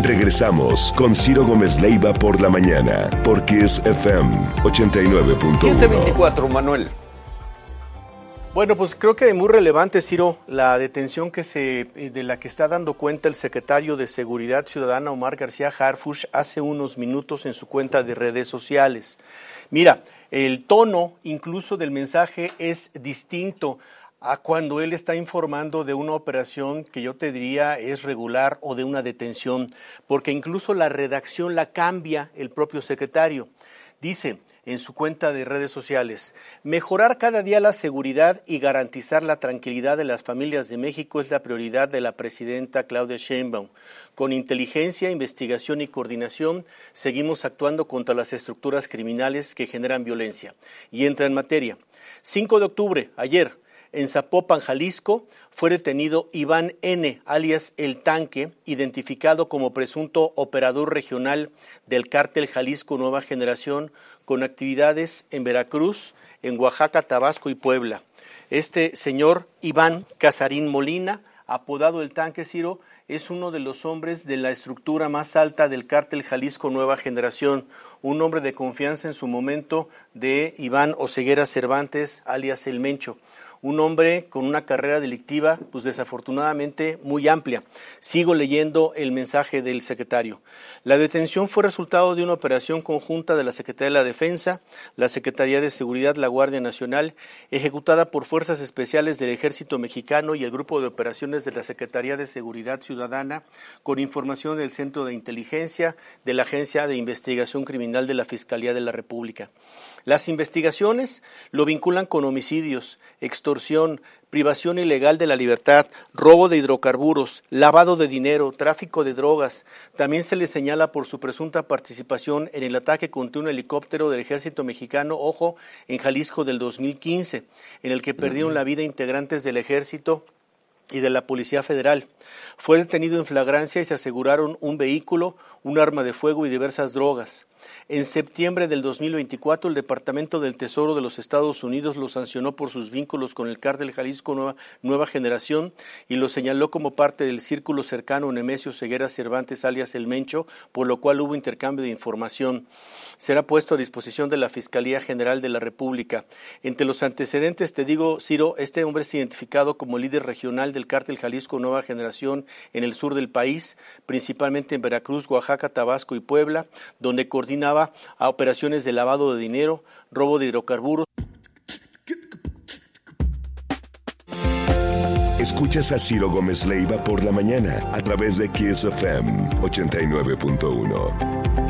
Regresamos con Ciro Gómez Leiva por la mañana, por Kiss FM 89.1. 7:24, Manuel. Bueno, pues creo que es muy relevante, Ciro, la detención de la que está dando cuenta el secretario de Seguridad Ciudadana, Omar García Harfuch, hace unos minutos en su cuenta de redes sociales. Mira, el tono incluso del mensaje es distinto a cuando él está informando de una operación que yo te diría es regular o de una detención, porque incluso la redacción la cambia el propio secretario. Dice en su cuenta de redes sociales: mejorar cada día la seguridad y garantizar la tranquilidad de las familias de México es la prioridad de la presidenta Claudia Sheinbaum. Con inteligencia, investigación y coordinación seguimos actuando contra las estructuras criminales que generan violencia. Y entra en materia. 5 de octubre, ayer, en Zapopan, Jalisco, fue detenido Iván N., alias El Tanque, identificado como presunto operador regional del cártel Jalisco Nueva Generación, con actividades en Veracruz, en Oaxaca, Tabasco y Puebla. Este señor Iván Casarín Molina, apodado El Tanque, Ciro, es uno de los hombres de la estructura más alta del cártel Jalisco Nueva Generación, un hombre de confianza en su momento de Iván Oseguera Cervantes, alias El Mencho. Un hombre con una carrera delictiva, pues desafortunadamente muy amplia. Sigo leyendo el mensaje del secretario. La detención fue resultado de una operación conjunta de la Secretaría de la Defensa, la Secretaría de Seguridad, la Guardia Nacional, ejecutada por Fuerzas Especiales del Ejército Mexicano y el Grupo de Operaciones de la Secretaría de Seguridad Ciudadana, con información del Centro de Inteligencia de la Agencia de Investigación Criminal de la Fiscalía de la República. Las investigaciones lo vinculan con homicidios, extorsión, privación ilegal de la libertad, robo de hidrocarburos, lavado de dinero, tráfico de drogas. También se le señala por su presunta participación en el ataque contra un helicóptero del Ejército Mexicano, ojo, en Jalisco del 2015, en el que perdieron la vida integrantes del Ejército y de la Policía Federal. Fue detenido en flagrancia y se aseguraron un vehículo, un arma de fuego y diversas drogas. En septiembre del 2024, el Departamento del Tesoro de los Estados Unidos lo sancionó por sus vínculos con el cártel Jalisco Nueva Generación y lo señaló como parte del círculo cercano a Nemesio Ceguera Cervantes, alias El Mencho, por lo cual hubo intercambio de información. Será puesto a disposición de la Fiscalía General de la República. Entre los antecedentes, te digo, Ciro, este hombre es identificado como líder regional del cártel Jalisco Nueva Generación en el sur del país, principalmente en Veracruz, Oaxaca, Tabasco y Puebla, donde coordinaba a operaciones de lavado de dinero, robo de hidrocarburos. Escuchas a Ciro Gómez Leiva por la mañana a través de Kiss FM 89.1.